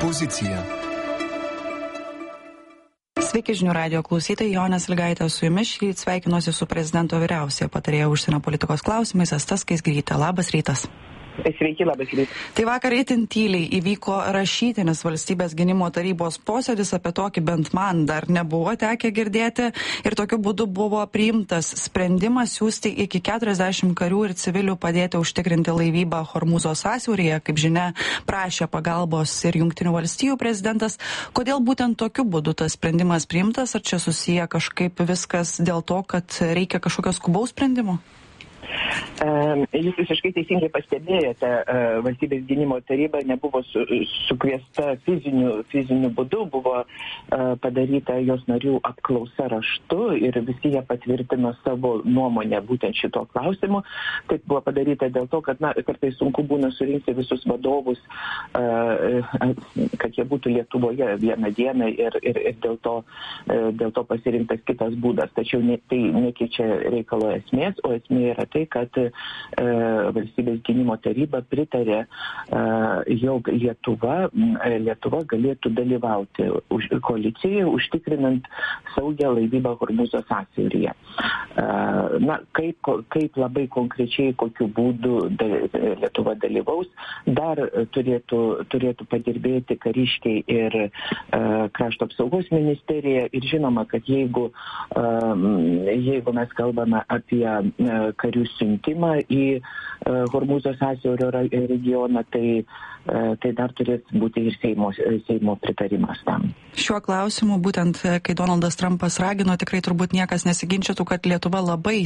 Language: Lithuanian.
Pozicija. Sveiki žinių radijo klausytojai, Jonė Sąlygaitė su jumis. Šįryt sveikinuosi su prezidento vyriausiaja patarėja užsienio politikos klausimais Asta Skaisgirytė. Labas rytas. Sveiki, labas rytas. Tai vakar itin tyliai įvyko rašytinis valstybės gynimo tarybos posėdis, apie tokį bent man dar nebuvo tekę girdėti, ir tokiu būdu buvo priimtas sprendimas siųsti iki 40 karių ir civilių padėti užtikrinti laivybą Hormūzo sąsiauryje. Kaip žinia, prašė pagalbos ir Jungtinių valstijų prezidentas. Kodėl būtent tokiu būdu tas sprendimas priimtas? Ar čia susiję kažkaip viskas dėl to, kad reikia kažkokio skubaus sprendimo? Jūs visiškai teisingai pastebėjote, valstybės gynimo taryba nebuvo sukviesta fiziniu būdu, buvo padaryta jos narių apklausa raštu ir visi jie patvirtino savo nuomonę būtent šito klausimu. Taip buvo padaryta dėl to, kad kartais sunku būna surinkti visus vadovus, kad jie būtų Lietuvoje vieną dieną ir dėl to pasirinktas kitas būdas. Tačiau tai nekeičia reikalo esmės, o esmė yra tai, kad valstybės gynimo taryba pritarė, jog Lietuva galėtų dalyvauti koalicijoje, užtikrinant saugią laivybą Hormūzo sąsiauryje. Kaip labai konkrečiai, kokiu būdu Lietuva dalyvaus, dar turėtų padirbėti kariškiai ir krašto apsaugos ministerija. Ir žinoma, kad jeigu mes kalbame apie karių siuntimą į Hormūzo sąsiaurio regioną, tai dar turės būti ir Seimo pritarimas tam. Šiuo klausimu, būtent kai Donaldas Trumpas ragino, tikrai turbūt niekas nesiginčytų, kad Lietuva labai